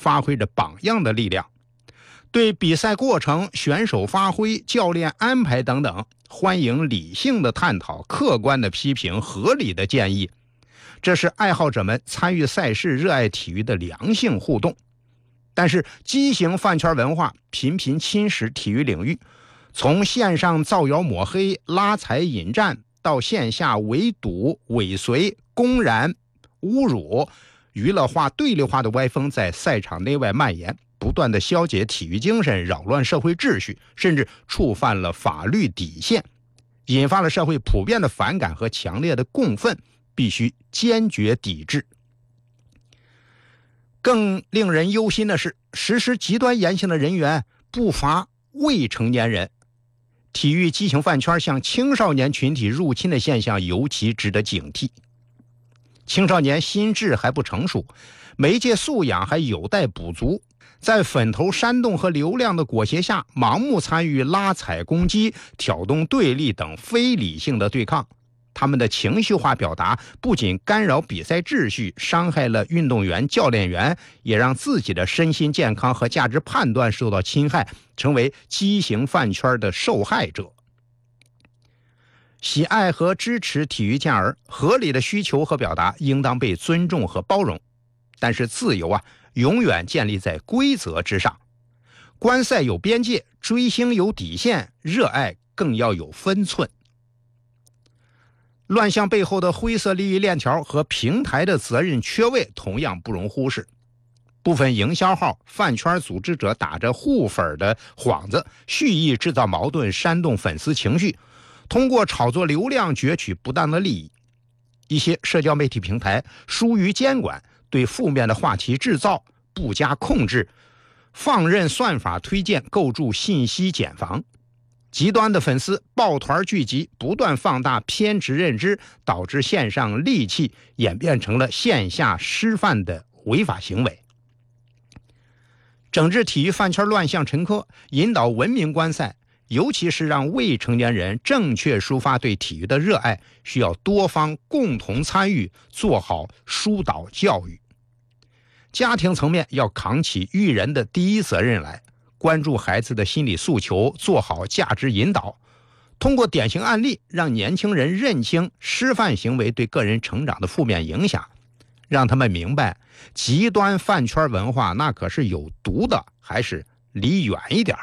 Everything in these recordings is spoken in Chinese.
发挥着榜样的力量。对比赛过程、选手发挥、教练安排等等，欢迎理性的探讨、客观的批评、合理的建议。这是爱好者们参与赛事、热爱体育的良性互动。但是畸形饭圈文化频频侵蚀体育领域，从线上造谣抹黑、拉踩引战，到线下围堵、尾随、公然侮辱、娱乐化、对立化的歪风在赛场内外蔓延，不断的消解体育精神，扰乱社会秩序，甚至触犯了法律底线，引发了社会普遍的反感和强烈的共愤，必须坚决抵制。更令人忧心的是，实施极端言行的人员不乏未成年人。体育畸形饭圈向青少年群体入侵的现象尤其值得警惕。青少年心智还不成熟，媒介素养还有待补足，在粉头煽动和流量的裹挟下，盲目参与拉踩攻击、挑动对立等非理性的对抗。他们的情绪化表达不仅干扰比赛秩序，伤害了运动员、教练员，也让自己的身心健康和价值判断受到侵害，成为畸形饭圈的受害者。喜爱和支持体育健儿，合理的需求和表达应当被尊重和包容，但是自由永远建立在规则之上。观赛有边界，追星有底线，热爱更要有分寸。乱象背后的灰色利益链条和平台的责任缺位同样不容忽视。部分营销号、饭圈组织者打着护粉的幌子，蓄意制造矛盾，煽动粉丝情绪，通过炒作流量攫取不当的利益。一些社交媒体平台疏于监管，对负面的话题制造不加控制，放任算法推荐，构筑信息茧房。极端的粉丝抱团聚集，不断放大偏执认知，导致线上戾气演变成了线下失范的违法行为。整治体育饭圈乱象陈疴，引导文明观赛，尤其是让未成年人正确抒发对体育的热爱，需要多方共同参与，做好疏导教育。家庭层面要扛起育人的第一责任来，关注孩子的心理诉求，做好价值引导，通过典型案例让年轻人认清失范行为对个人成长的负面影响，让他们明白极端饭圈文化那可是有毒的，还是离远一点。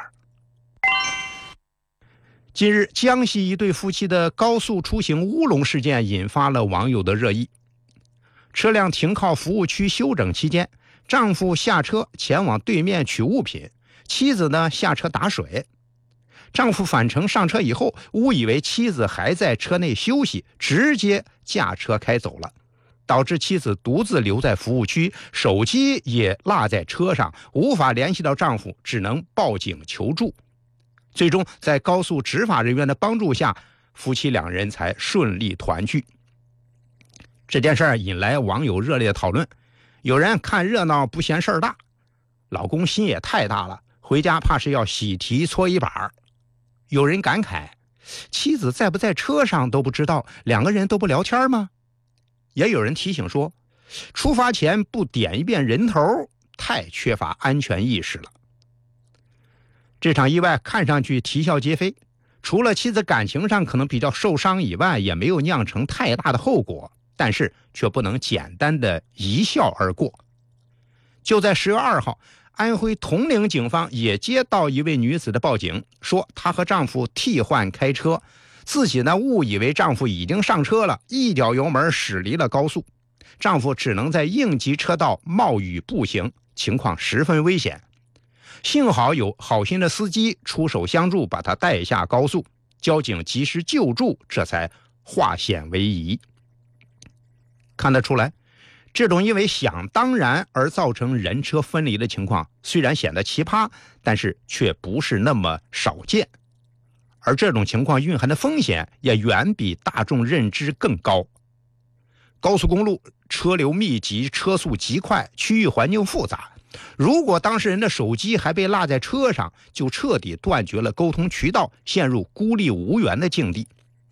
近日，江西一对夫妻的高速出行乌龙事件引发了网友的热议。车辆停靠服务区休整期间，丈夫下车前往对面取物品，妻子呢下车打水。丈夫返程上车以后，误以为妻子还在车内休息，直接驾车开走了，导致妻子独自留在服务区，手机也落在车上，无法联系到丈夫，只能报警求助。最终在高速执法人员的帮助下，夫妻两人才顺利团聚。这件事引来网友热烈讨论，有人看热闹不嫌事儿大，老公心也太大了，回家怕是要洗蹄搓衣板。有人感慨，妻子在不在车上都不知道，两个人都不聊天吗？也有人提醒说，出发前不点一遍人头，太缺乏安全意识了。这场意外看上去啼笑皆非，除了妻子感情上可能比较受伤以外，也没有酿成太大的后果，但是却不能简单的一笑而过。就在10月2号，安徽铜陵警方也接到一位女子的报警，说她和丈夫替换开车，自己呢误以为丈夫已经上车了，一脚油门驶离了高速，丈夫只能在应急车道冒雨步行，情况十分危险。幸好有好心的司机出手相助，把他带下高速，交警及时救助，这才化险为夷。看得出来，这种因为想当然而造成人车分离的情况，虽然显得奇葩，但是却不是那么少见。而这种情况蕴含的风险也远比大众认知更高。高速公路车流密集，车速极快，区域环境复杂，如果当事人的手机还被落在车上，就彻底断绝了沟通渠道，陷入孤立无援的境地。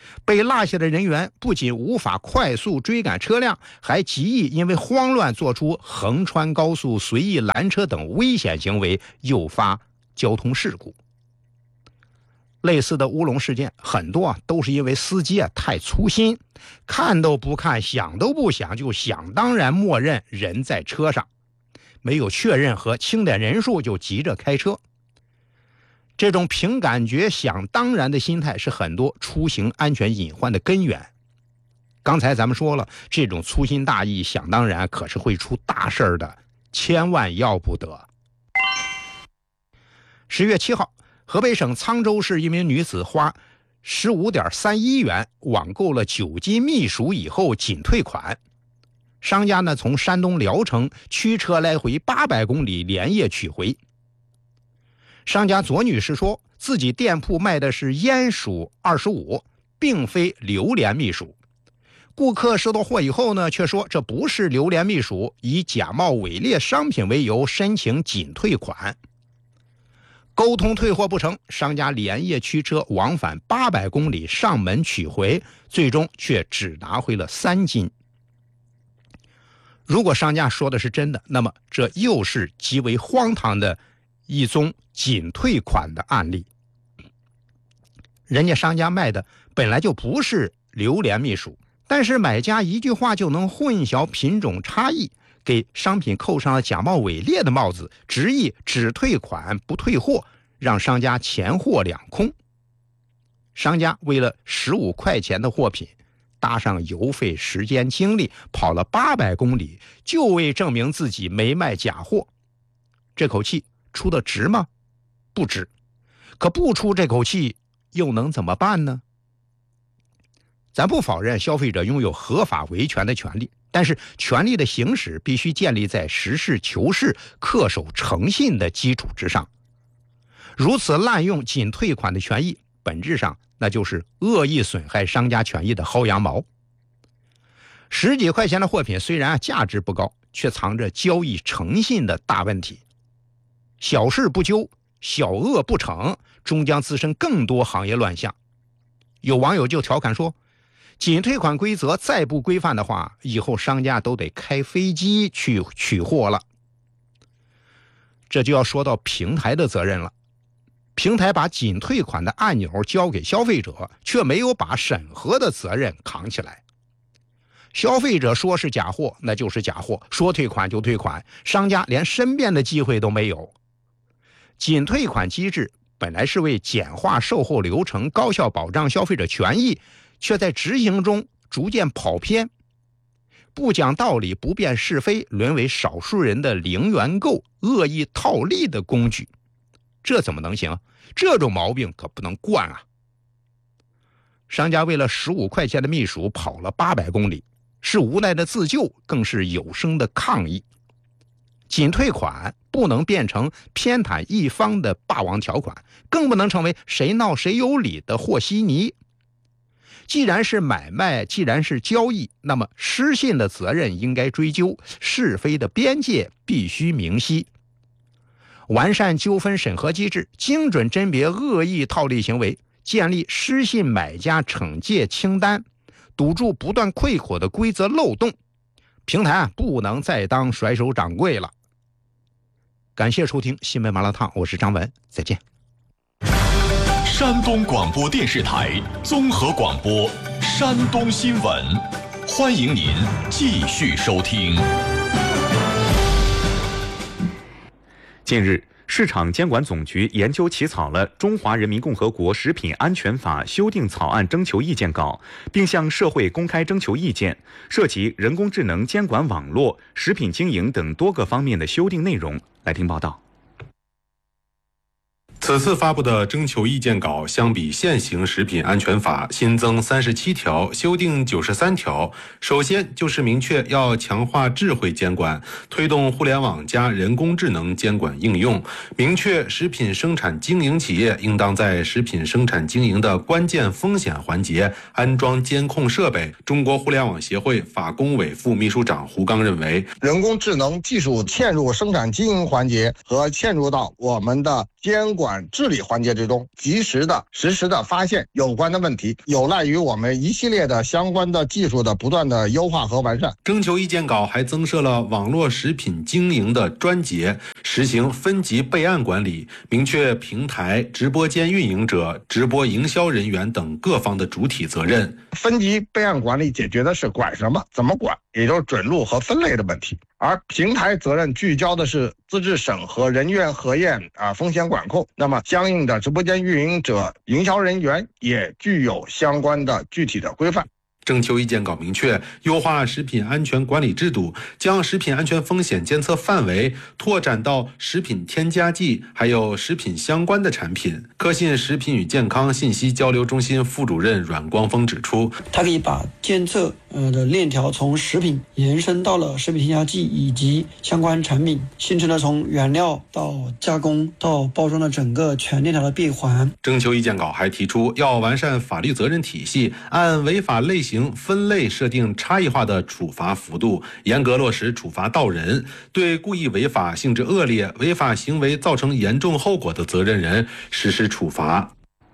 被落下的人员不仅无法快速追赶车辆，还极易因为慌乱做出横穿高速、随意拦车等危险行为，诱发交通事故。类似的乌龙事件很多都是因为司机太粗心，看都不看，想都不想，就想当然默认人在车上，没有确认和清点人数就急着开车。这种凭感觉想当然的心态是很多出行安全隐患的根源。刚才咱们说了，这种粗心大意想当然可是会出大事的，千万要不得。10月7号，河北省沧州市一名女子花15.31元网购了9斤蜜薯以后仅退款，商家呢从山东聊城驱车来回800公里连夜取回。商家左女士说，自己店铺卖的是烟薯25，并非榴莲蜜薯。顾客收到货以后呢，却说这不是榴莲蜜薯，以假冒伪劣商品为由申请仅退款。沟通退货不成，商家连夜驱车往返800公里上门取回，最终却只拿回了3斤。如果商家说的是真的，那么这又是极为荒唐的一宗仅退款的案例。人家商家卖的本来就不是榴莲蜜薯，但是买家一句话就能混淆品种差异，给商品扣上了假冒伪劣的帽子，执意只退款不退货，让商家钱货两空。商家为了15块钱的货品，搭上邮费、时间、精力，跑了800公里，就为证明自己没卖假货。这口气出得值吗？不值。可不出这口气又能怎么办呢？咱不否认消费者拥有合法维权的权利，但是权利的行使必须建立在实事求是、恪守诚信的基础之上。如此滥用仅退款的权益，本质上那就是恶意损害商家权益的薅羊毛。10几块钱的货品虽然价值不高，却藏着交易诚信的大问题。小事不究，小恶不惩，终将滋生更多行业乱象。有网友就调侃说，仅退款规则再不规范的话，以后商家都得开飞机去取货了。这就要说到平台的责任了。平台把仅退款的按钮交给消费者，却没有把审核的责任扛起来。消费者说是假货，那就是假货，说退款就退款，商家连申辩的机会都没有。仅退款机制本来是为简化售后流程、高效保障消费者权益，却在执行中逐渐跑偏，不讲道理、不辨是非，沦为少数人的零元购、恶意套利的工具。这怎么能行？这种毛病可不能惯啊！商家为了15块钱的蜜薯跑了800公里，是无奈的自救，更是有声的抗议。仅退款不能变成偏袒一方的霸王条款，更不能成为谁闹谁有理的和稀泥。既然是买卖，既然是交易，那么失信的责任应该追究，是非的边界必须明晰。完善纠纷审核机制，精准甄别恶意套利行为，建立失信买家惩戒清单，堵住不断溃口的规则漏洞。平台不能再当甩手掌柜了。感谢收听新闻麻辣烫，我是张文，再见。 山东广播电视台综合广播山东新闻，欢迎您继续收听。 近日，市场监管总局研究起草了《中华人民共和国食品安全法》修订草案征求意见稿，并向社会公开征求意见，涉及人工智能监管网络、食品经营等多个方面的修订内容。来听报道。 此次发布的征求意见稿，相比现行食品安全法新增37条，修订93条。首先就是明确要强化智慧监管，推动互联网加人工智能监管应用，明确食品生产经营企业应当在食品生产经营的关键风险环节安装监控设备。中国互联网协会法工委副秘书长胡刚认为， 人工智能技术嵌入生产经营环节和嵌入到我们的监管治理环节之中，及时的、实时的发现有关的问题，有赖于我们一系列的相关的技术的不断的优化和完善。 征求意见稿还增设了网络食品经营的专节，实行分级备案管理，明确平台、直播间运营者、直播营销人员等各方的主体责任。 分级备案管理解决的是管什么、怎么管，也就是准入和分类的问题。而平台责任聚焦的是资质审核、人员核验风险管控。那么相应的直播间运营者、营销人员也具有相关的具体的规范。 征求意见稿明确优化食品安全管理制度，将食品安全风险监测范围拓展到食品添加剂还有食品相关的产品。科信食品与健康信息交流中心副主任阮光峰指出， 它可以把监测的链条从食品延伸到了食品添加剂以及相关产品，形成了从原料到加工到包装的整个全链条的闭环。 征求意见稿还提出要完善法律责任体系，按违法类型分类设定差异化的处罚幅度，严格落实处罚到人，对故意违法、性质恶劣、违法行为造成严重后果的责任人实施处罚。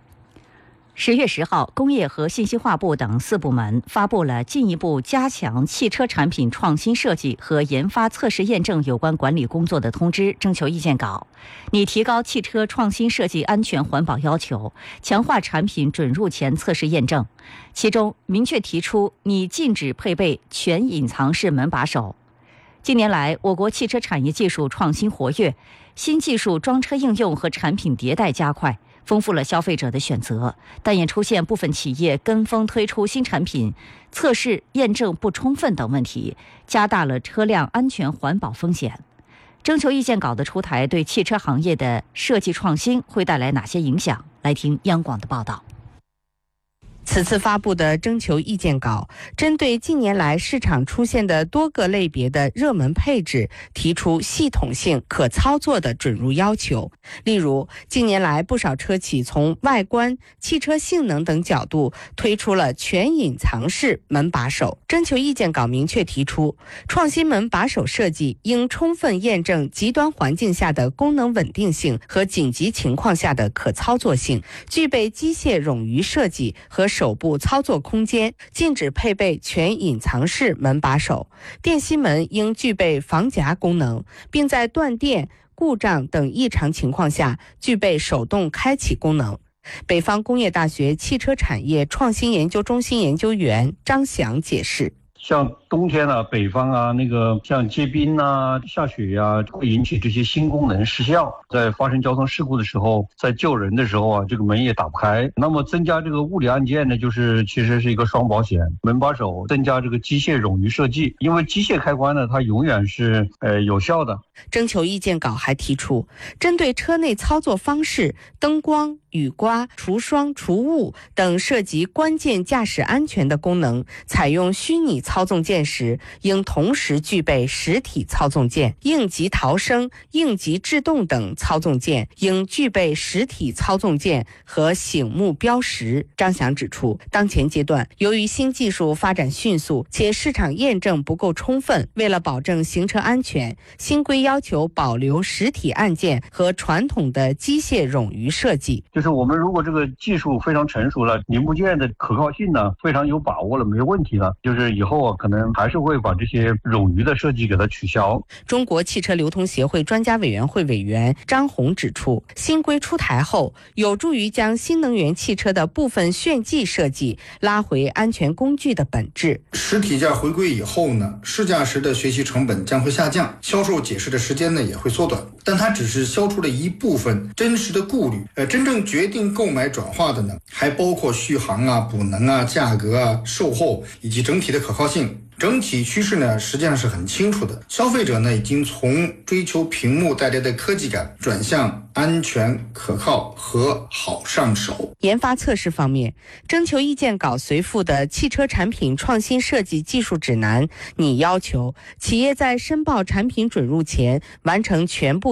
10月10号，工业和信息化部等4部门发布了进一步加强汽车产品创新设计和研发测试验证有关管理工作的通知征求意见稿，拟提高汽车创新设计安全环保要求，强化产品准入前测试验证。其中明确提出拟禁止配备全隐藏式门把手。近年来，我国汽车产业技术创新活跃，新技术装车应用和产品迭代加快，丰富了消费者的选择，但也出现部分企业跟风推出新产品，测试验证不充分等问题，加大了车辆安全环保风险。征求意见稿的出台对汽车行业的设计创新会带来哪些影响？来听央广的报道。 此次发布的征求意见稿，针对近年来市场出现的多个类别的热门配置，提出系统性、可操作的准入要求。例如，近年来不少车企从外观、汽车性能等角度推出了全隐藏式门把手。征求意见稿明确提出，创新门把手设计应充分验证极端环境下的功能稳定性和紧急情况下的可操作性，具备机械冗余设计和手部操作空间，禁止配备全隐藏式门把手。电吸门应具备防夹功能，并在断电、故障等异常情况下具备手动开启功能。北方工业大学汽车产业创新研究中心研究员张翔解释， 像冬天啊，北方啊，像结冰啊、下雪啊，会引起这些新功能失效。在发生交通事故的时候，在救人的时候啊，这个门也打不开。那么增加这个物理按键呢，其实是一个双保险。门把手增加这个机械冗余设计，因为机械开关呢，它永远是有效的。 征求意见稿还提出，针对车内操作方式、灯光、雨刮、除霜、除雾等涉及关键驾驶安全的功能，采用虚拟操纵键时，应同时具备实体操纵键；应急逃生、应急制动等操纵键应具备实体操纵键和醒目标识。张翔指出，当前阶段，由于新技术发展迅速，且市场验证不够充分，为了保证行车安全，新规要求保留实体按键和传统的机械冗余设计。 就是我们如果这个技术非常成熟了，零部件的可靠性呢非常有把握了，没有问题了，就是以后可能还是会把这些冗余的设计给它取消。 中国汽车流通协会专家委员会委员张红指出，新规出台后，有助于将新能源汽车的部分炫技设计拉回安全工具的本质。 实体价回归以后呢，试驾时的学习成本将会下降，销售解释的时间呢也会缩短，但它只是消除了一部分真实的顾虑。真正决定购买转化的呢，还包括续航啊、补能啊、价格啊、售后以及整体的可靠性。整体趋势呢，实际上是很清楚的。消费者呢，已经从追求屏幕带来的科技感，转向安全、可靠和好上手。 研发测试方面，征求意见稿随附的汽车产品创新设计技术指南拟要求，企业在申报产品准入前，完成全部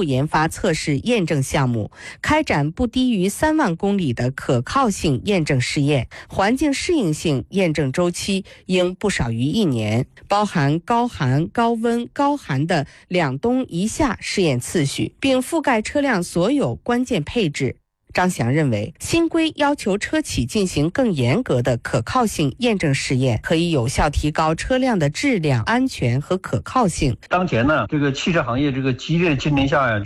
研发测试验证项目，开展不低于3万公里的可靠性验证试验，环境适应性验证周期应不少于1年，包含高寒、高温、高寒的2冬1夏试验次序，并覆盖车辆所有关键配置。张翔认为，新规要求车企进行更严格的可靠性验证试验，可以有效提高车辆的质量、安全和可靠性。 当前呢，这个汽车行业这个激烈的竞争下呀，